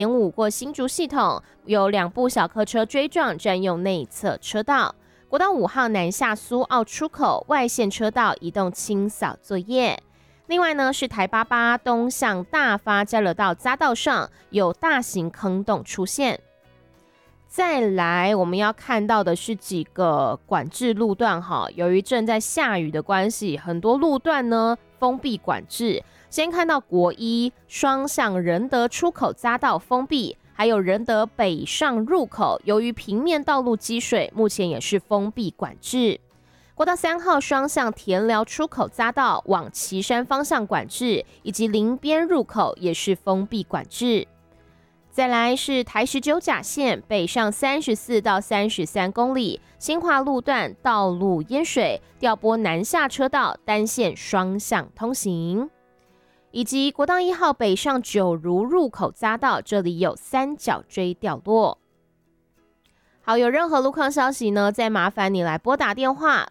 延误过新竹系统，有2部小客车追撞，占用内侧车道。国道5号南下苏澳出口外线车道移动清扫作业。另外呢，是台88东向大发交流道匝道上有大型坑洞出现。再来，我们要看到的是几个管制路段哈，由于正在下雨的关系，很多路段呢封闭管制。先看到国一双向仁德出口匝道封闭，还有仁德北上入口，由于平面道路积水，目前也是封闭管制。国道3号双向田寮出口匝道往旗山方向管制，以及林边入口也是封闭管制。再来是台19甲线北上34到33公里，新化路段道路淹水，调拨南下车道单线双向通行。以及国道1号北上九如入口匝道，这里有三角锥掉落。好，有任何路况消息呢，再麻烦你来拨打电话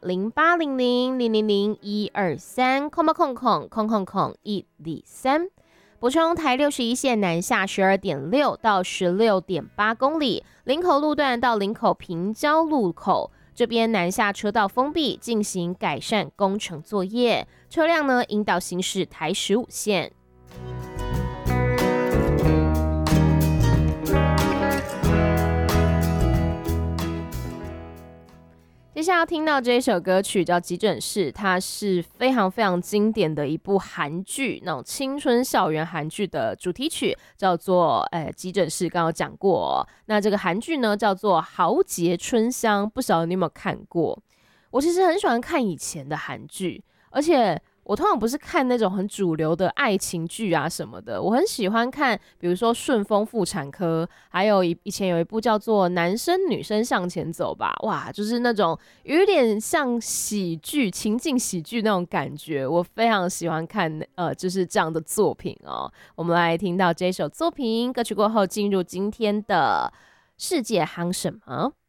0800-000-123，123。补充台61线南下 12.6 到 16.8 公里，林口路段到林口平交路口，这边南下车道封闭，进行改善工程作业，车辆呢引导行驶台15线。接下来要听到这一首歌曲叫《急诊室》，它是非常非常经典的一部韩剧，那种青春校园韩剧的主题曲，叫做急诊室。刚刚讲过那这个韩剧呢叫做《豪杰春香》，不晓得你有没有看过？我其实很喜欢看以前的韩剧，而且我通常不是看那种很主流的爱情剧啊什么的，我很喜欢看，比如说《顺风妇产科》，还有以前有一部叫做《男生女生向前走》吧，哇，就是那种有点像喜剧、情境喜剧那种感觉，我非常喜欢看就是这样的作品哦。我们来听到这首作品歌曲过后，进入今天的世界夯什么？